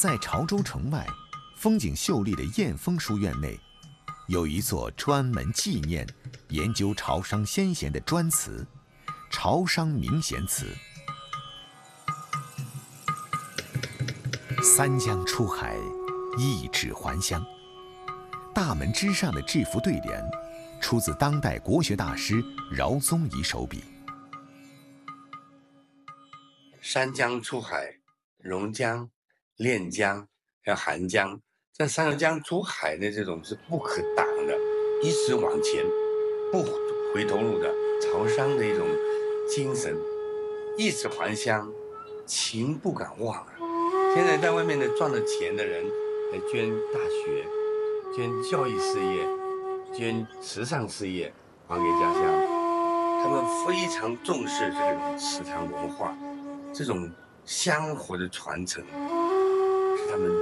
在潮州城外，风景秀丽的燕峰书院内，有一座专门纪念、研究潮商先贤的专祠——潮商明贤祠。三江出海，一指还乡。大门之上的制服对联，出自当代国学大师饶宗颐手笔。 三江出海，榕江、练江还有韩江，这三个江出海的这种是不可挡的，一直往前，不回头路的潮商的一种精神，一直还乡，情不敢忘啊！现在在外面赚了钱的人来捐大学、捐教育事业、捐慈善事业还给家乡，他们非常重视这种祠堂文化。这种香火的传承，是他们